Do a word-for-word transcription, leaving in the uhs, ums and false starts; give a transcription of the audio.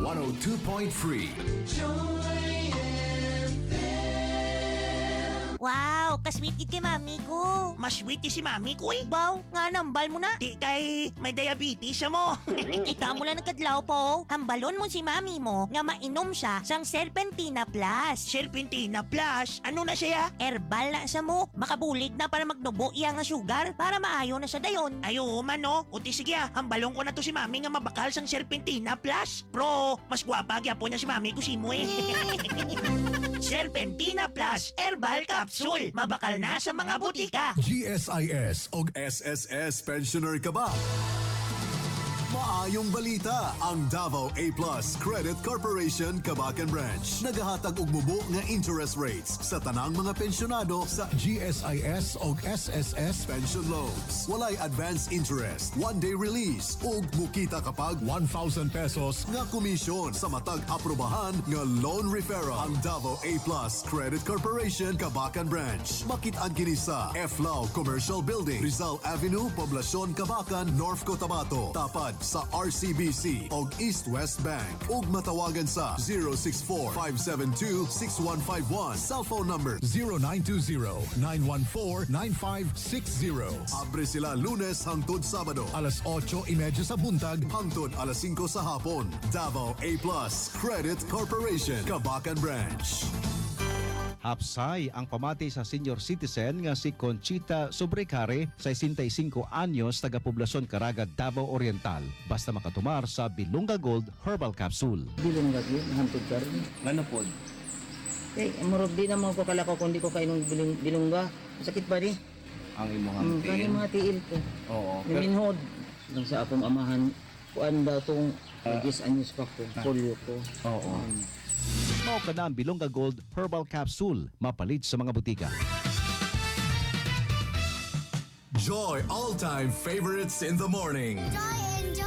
one oh two point three. Wow, kasweet gid kay mami ko. Mas sweet si mami ko eh. Baw, nga nambal mo na. Di kay may diabetes siya mo. Ikaw mo lang nagkadlaw po. Hambalon mo si mami mo nga mainom siya sang Serpentina Plus. Serpentina Plus. Ano na siya? Herbal na sa mo. Makabulig na para magnubo iya nga sugar para maayo na siya dayon. Ayo man no. Uti sige ah. Hambalong ko na to si mami nga mabakal sang Serpentina Plus. Bro, mas gwapa gyapon niya si mami ko si mo eh. Serpentina Plus Herbal Capsule. Mabakal na sa mga butika. G S I S og S S S pensioner ka ba? Maayong balita, ang Davao A Plus Credit Corporation Cabacan Branch nagahatag og mubo nga interest rates sa tanang mga pensyonado sa G S I S og S S S pension loans. Walay advance interest, one-day release ug mukita kapag one thousand pesos nga komisyon sa matag aprobahan nga loan referral. Ang Davao A Plus Credit Corporation Cabacan Branch makit-an kini sa F L A W Commercial Building, Rizal Avenue, Poblacion, Cabacan, North Cotabato. Tapad sa R C B C og East-West Bank ug matawagan sa zero six four, five seven two, six one five one. Cellphone number zero nine two zero, nine one four, nine five six zero. Abre sila Lunes hangtod Sabado alas otso y media sa buntag hangtod alas singko sa hapon. Davao A Plus Credit Corporation Cabacan Branch. Hapsay ang pamati sa senior citizen nga si Conchita Sobrecare, sesenta y cinco anyos, taga Poblacion Caraga, Davao Oriental. Basta makatumar sa Bilunga Gold Herbal Capsule. Bilungga yun, hantod ka rin. Ano po? Eh, marog di naman ko kalakaw kung di ko kainom bilung, bilungga. Sakit ba rin? Ang imong Hmm, tiil? kaya mga tiil ko. Oo. Yung minhod. Nang sa akong amahan, kuan daw itong agis anyos pa ko, polio ko. Oo. Um, Mao ka na ang Bilunga Gold Herbal Capsule, mapalit sa mga butika. Joy all-time favorites in the morning. Joy